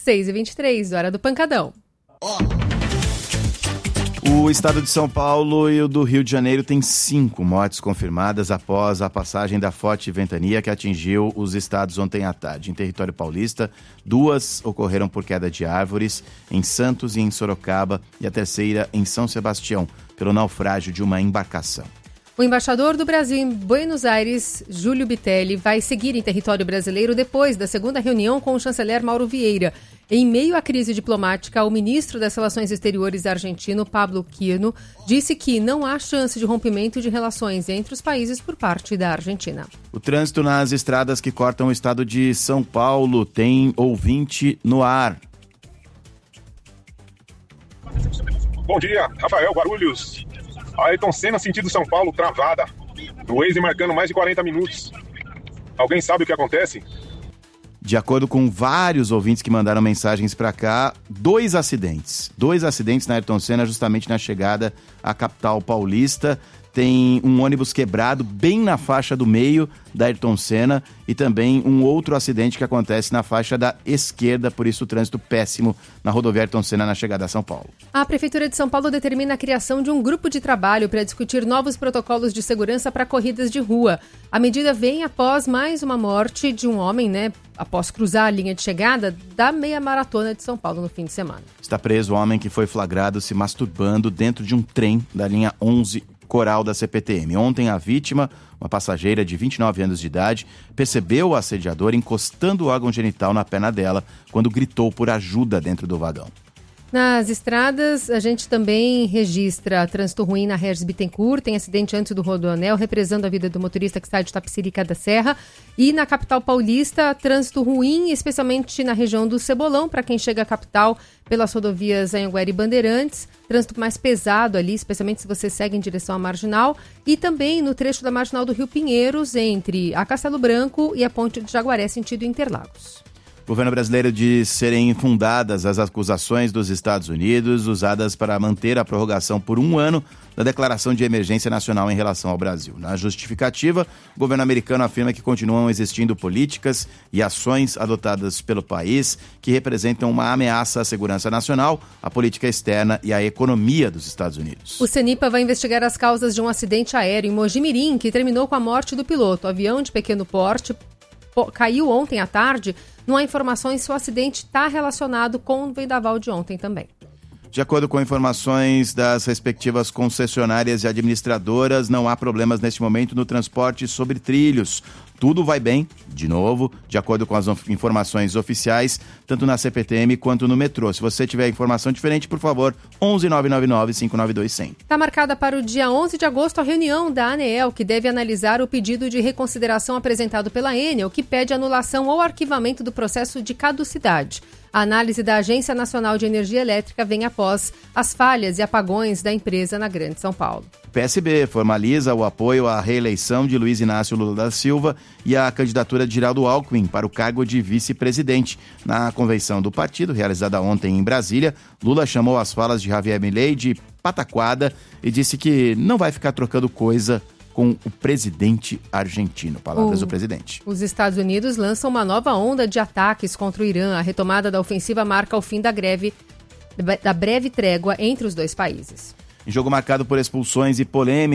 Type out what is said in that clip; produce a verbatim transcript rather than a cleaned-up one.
seis e vinte e três, hora do Pancadão. O estado de São Paulo e o do Rio de Janeiro têm cinco mortes confirmadas após a passagem da forte ventania que atingiu os estados ontem à tarde. Em território paulista, duas ocorreram por queda de árvores, em Santos e em Sorocaba, e a terceira em São Sebastião, pelo naufrágio de uma embarcação. O embaixador do Brasil em Buenos Aires, Júlio Bitelli, vai seguir em território brasileiro depois da segunda reunião com o chanceler Mauro Vieira. Em meio à crise diplomática, o ministro das Relações Exteriores argentino, Pablo Quirno, disse que não há chance de rompimento de relações entre os países por parte da Argentina. O trânsito nas estradas que cortam o estado de São Paulo tem ouvinte no ar. Bom dia, Rafael Guarulhos. Ayrton Senna, sentido São Paulo, travada. O Waze marcando mais de quarenta minutos. Alguém sabe o que acontece? De acordo com vários ouvintes que mandaram mensagens para cá, dois acidentes. Dois acidentes na Ayrton Senna, justamente na chegada à capital paulista. Tem um ônibus quebrado bem na faixa do meio da Ayrton Senna e também um outro acidente que acontece na faixa da esquerda, por isso o trânsito péssimo na rodovia Ayrton Senna na chegada a São Paulo. A Prefeitura de São Paulo determina a criação de um grupo de trabalho para discutir novos protocolos de segurança para corridas de rua. A medida vem após mais uma morte de um homem, né, após cruzar a linha de chegada da meia maratona de São Paulo no fim de semana. Está preso o homem que foi flagrado se masturbando dentro de um trem da linha onze Coral da C P T M. Ontem a vítima, uma passageira de vinte e nove anos de idade, percebeu o assediador encostando o órgão genital na perna dela quando gritou por ajuda dentro do vagão. Nas estradas, a gente também registra trânsito ruim na Regis Bittencourt, tem acidente antes do Rodoanel, represando a vida do motorista que sai de Tapicirica da Serra. E na capital paulista, trânsito ruim, especialmente na região do Cebolão, para quem chega à capital pelas rodovias Anhanguera e Bandeirantes. Trânsito mais pesado ali, especialmente se você segue em direção à Marginal. E também no trecho da Marginal do Rio Pinheiros, entre a Castelo Branco e a Ponte de Jaguaré, sentido Interlagos. O governo brasileiro diz serem infundadas as acusações dos Estados Unidos usadas para manter a prorrogação por um ano da declaração de emergência nacional em relação ao Brasil. Na justificativa, o governo americano afirma que continuam existindo políticas e ações adotadas pelo país que representam uma ameaça à segurança nacional, à política externa e à economia dos Estados Unidos. O CENIPA vai investigar as causas de um acidente aéreo em Mojimirim que terminou com a morte do piloto. O avião de pequeno porte caiu ontem à tarde. Não há informações se o acidente está relacionado com o vendaval de ontem também. De acordo com informações das respectivas concessionárias e administradoras, não há problemas neste momento no transporte sobre trilhos. Tudo vai bem, de novo, de acordo com as informações oficiais, tanto na C P T M quanto no metrô. Se você tiver informação diferente, por favor, onze nove nove nove, cinco nove dois, zero zero. Está marcada para o dia onze de agosto a reunião da ANEEL, que deve analisar o pedido de reconsideração apresentado pela Enel, que pede anulação ou arquivamento do processo de caducidade. A análise da Agência Nacional de Energia Elétrica vem após as falhas e apagões da empresa na Grande São Paulo. O P S B formaliza o apoio à reeleição de Luiz Inácio Lula da Silva e à candidatura de Geraldo Alckmin para o cargo de vice-presidente. Na convenção do partido, realizada ontem em Brasília, Lula chamou as falas de Javier Milei de pataquada e disse que não vai ficar trocando coisa com o presidente argentino. Palavras o, do presidente. Os Estados Unidos lançam uma nova onda de ataques contra o Irã. A retomada da ofensiva marca o fim da greve, da breve trégua entre os dois países. Em jogo marcado por expulsões e polêmicas,